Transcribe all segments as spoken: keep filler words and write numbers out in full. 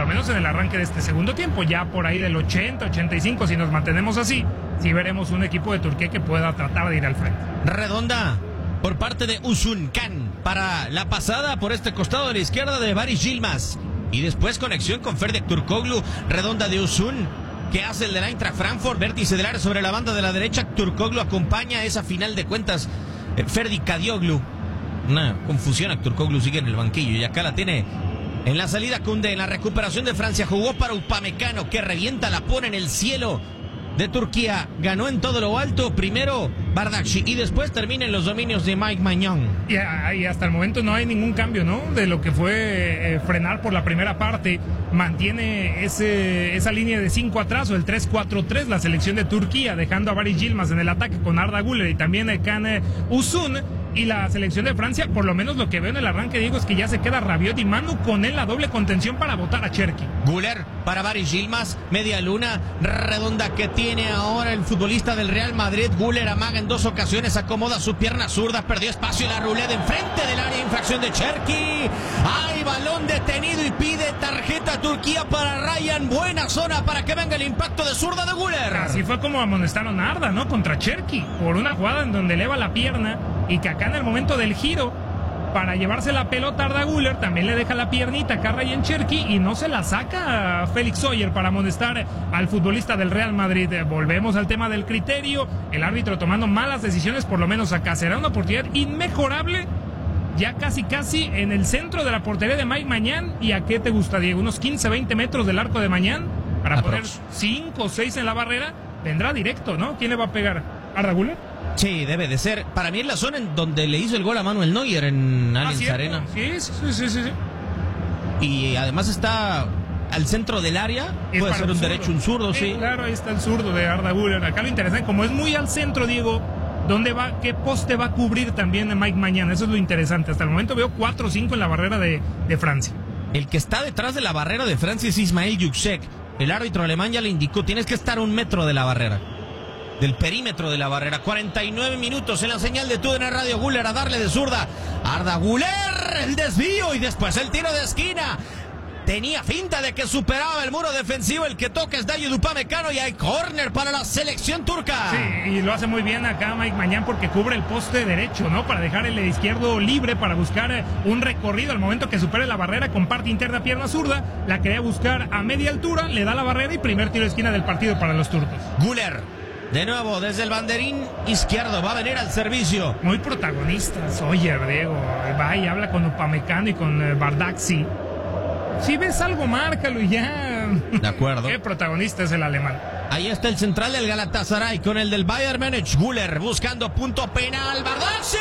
lo menos en el arranque de este segundo tiempo. Ya por ahí del ochenta, ochenta y cinco, si nos mantenemos así, sí veremos un equipo de Turquía que pueda tratar de ir al frente. Redonda por parte de Uzun Can para la pasada por este costado de la izquierda de Barış Yilmaz. Y después conexión con Ferdi Aktürkoğlu, redonda de Uzun, que hace el del Eintracht Frankfurt, vértice del área sobre la banda de la derecha. Aktürkoğlu acompaña esa final de cuentas. eh, Ferdi Kadioglu, una confusión, Aktürkoğlu sigue en el banquillo y acá la tiene en la salida Koundé. En la recuperación de Francia jugó para Upamecano, que revienta, la pone en el cielo de Turquía, ganó en todo lo alto, primero Bardakci y después termina en los dominios de Mike Maignan. Y, y hasta el momento no hay ningún cambio, ¿no? De lo que fue eh, frenar por la primera parte, mantiene ese, esa línea de cinco atrás o el tres cuatro tres la selección de Turquía, dejando a Barış Yilmaz en el ataque con Arda Güler y también a Can Uzun. Y la selección de Francia, por lo menos lo que veo en el arranque, Diego, es que ya se queda Rabiot y Manu con él la doble contención para botar a Cherki. Güler para Barış Yilmaz, media luna redonda que tiene ahora el futbolista del Real Madrid. Güler amaga en dos ocasiones, acomoda su pierna zurda, perdió espacio y la ruleta enfrente del área, infracción de Cherki. Hay balón detenido y pide tarjeta Turquía para Ryan. Buena zona para que venga el impacto de zurda de Güler. Así fue como amonestaron a Arda, ¿no? Contra Cherki, por una jugada en donde eleva la pierna y que acá en el momento del giro para llevarse la pelota a Arda Güler también le deja la piernita acá a Ryan Cherki y no se la saca a Félix Soyer para amonestar al futbolista del Real Madrid. Volvemos al tema del criterio, el árbitro tomando malas decisiones, por lo menos acá será una oportunidad inmejorable, ya casi casi en el centro de la portería de Mike Maignan. ¿Y a qué te gusta, Diego? Unos quince, veinte metros del arco de Maignan para Aprox. poner cinco o seis en la barrera. Vendrá directo, ¿no? ¿Quién le va a pegar? ¿Arda Güler? Sí, debe de ser. Para mí es la zona en donde le hizo el gol a Manuel Neuer en Allianz ah, Arena. Sí, sí, sí, sí, sí. Y además está al centro del área. Es Puede ser un zurdo. derecho, un zurdo, sí. sí. Claro, ahí está el zurdo de Arda Güler. Acá lo interesante, como es muy al centro, Diego, ¿dónde va, qué poste va a cubrir también de Mike Maignan? Eso es lo interesante. Hasta el momento veo cuatro o cinco en la barrera de, de Francia. El que está detrás de la barrera de Francia es Ismail Yüksek. El árbitro alemán ya le indicó, tienes que estar a un metro de la barrera. Del perímetro de la barrera. cuarenta y nueve minutos en la señal de T U D N Radio. Güler a darle de zurda. Arda Güler, el desvío y después el tiro de esquina. Tenía finta de que superaba el muro defensivo. El que toca es Dayot Upamecano y hay córner para la selección turca. Sí, y lo hace muy bien acá Mike Maignan porque cubre el poste derecho, ¿no? Para dejar el izquierdo libre para buscar un recorrido. Al momento que supere la barrera con parte interna pierna zurda, la quería buscar a media altura, le da la barrera y primer tiro de esquina del partido para los turcos. Güler, de nuevo desde el banderín izquierdo, va a venir al servicio. Muy protagonista Soyer, Diego. Va y habla con Upamecano y con eh, Bardakci. Si ves algo, márcalo y ya. De acuerdo. Qué protagonista es el alemán. Ahí está el central del Galatasaray con el del Bayern Múnich. Güler buscando punto penal. Bardakci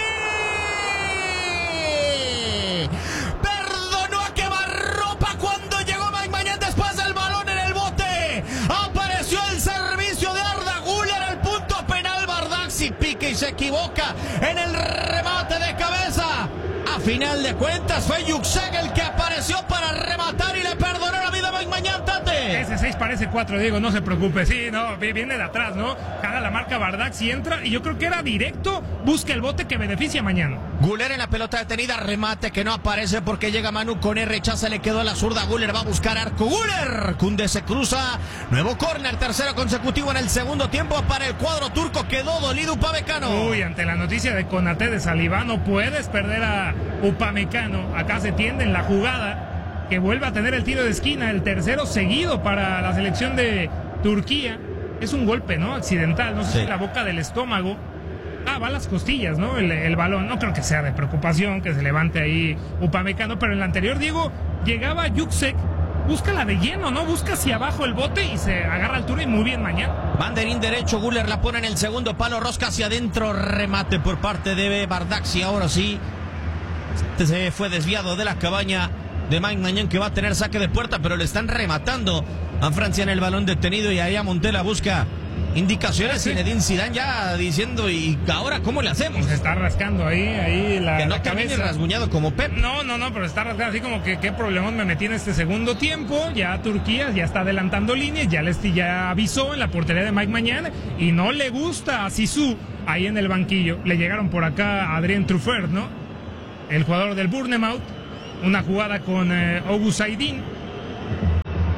perdonó a quemarropa cuando llegó Mike Maignan después del balón en el bote. Apareció el servicio de Arda Güler, el punto penal. Bardakci pica y se equivoca en el remate de cabeza. A final de cuentas fue Yüksek el que apareció para rematar y le perdonó la vida a Mike Maignan, Tate. Ese seis parece cuatro, Diego, no se preocupe. Sí, no, viene de atrás, ¿no? Jala la marca Bardakci, entra y yo creo que era directo. Busca el bote que beneficia mañana. Güler en la pelota detenida, remate que no aparece porque llega Manu con el rechaza, le quedó a la zurda. Güler va a buscar arco. Güler, Koundé se cruza. Nuevo córner, tercero consecutivo en el segundo tiempo para el cuadro turco. Quedó dolido Upamecano. Uy, ante la noticia de Konaté de Saliba, no puedes perder a Upamecano. Acá se tiende en la jugada, que vuelve a tener el tiro de esquina, el tercero seguido para la selección de Turquía. Es un golpe, ¿no? Accidental, no sé sí. si la boca del estómago. Ah, va a las costillas, ¿no? El, el balón. No creo que sea de preocupación que se levante ahí Upamecano, pero en la anterior, Diego, llegaba Yüksek, busca la de lleno, ¿no? Busca hacia abajo el bote y se agarra altura y muy bien mañana. Banderín derecho, Güler la pone en el segundo palo, rosca hacia adentro, remate por parte de Bardakci. Ahora sí, se fue desviado de la cabaña de Mike Maignan, que va a tener saque de puerta, pero le están rematando a Francia en el balón detenido y ahí a Montela busca indicaciones. Sí. Zinedine Zidane ya diciendo, ¿y ahora cómo le hacemos? Se está rascando ahí, ahí la, Que no la termine cabeza. rasguñado como Pep. No, no, no, pero está rasgando así como que qué problemón me metí en este segundo tiempo. Ya Turquía ya está adelantando líneas, ya les ya avisó en la portería de Mike Maignan y no le gusta a Zizou ahí en el banquillo. Le llegaron por acá a Adrien Truffert, ¿no? El jugador del Bournemouth. Una jugada con eh, August Aydin.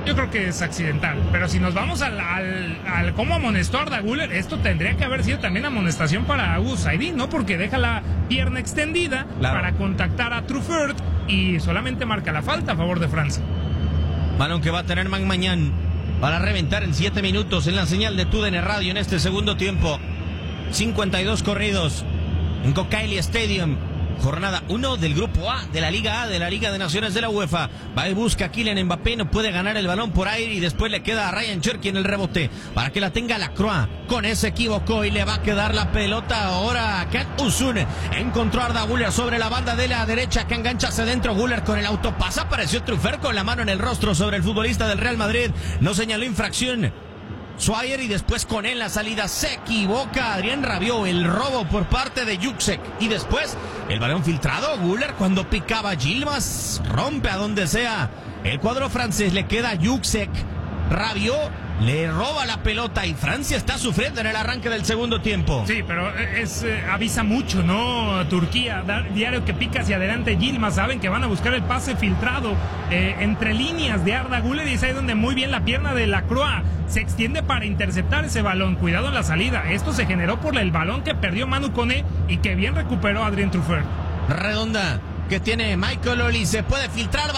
Yo creo que es accidental, pero si nos vamos al, al, al cómo amonestó a Arda Güler, esto tendría que haber sido también amonestación para Abu Zaidi, ¿no? Porque deja la pierna extendida claro. para contactar a Truffert y solamente marca la falta a favor de Francia. Balón que va a tener Magmañán para reventar en siete minutos en la señal de T U D N Radio en este segundo tiempo. cincuenta y dos corridos en Kocaeli Stadium. Jornada uno del Grupo A de la Liga A de la Liga de Naciones de la UEFA. Va y busca a Kylian Mbappé, no puede ganar el balón por aire y después le queda a Ryan Cherki en el rebote para que la tenga Lacroix. Con ese equivocó y le va a quedar la pelota ahora a Ken Usun. Encontró a Arda Güler sobre la banda de la derecha que engancha hacia adentro. Güler con el autopasa. Apareció Truffert con la mano en el rostro sobre el futbolista del Real Madrid. No señaló infracción Swire y después con él la salida se equivoca Adrien Rabiot, el robo por parte de Juksek y después el balón filtrado. Güler cuando picaba Yilmaz rompe a donde sea el cuadro francés, le queda Juksek. Rabiot le roba la pelota y Francia está sufriendo en el arranque del segundo tiempo. Sí, pero es eh, avisa mucho, ¿no? Turquía, da, diario que pica hacia adelante Yilmaz, saben que van a buscar el pase filtrado eh, entre líneas de Arda Güler y es ahí donde muy bien la pierna de Lacroix se extiende para interceptar ese balón. Cuidado en la salida, esto se generó por el balón que perdió Manu Koné y que bien recuperó Adrien Truffert. Redonda que tiene Michael Olise, puede filtrar.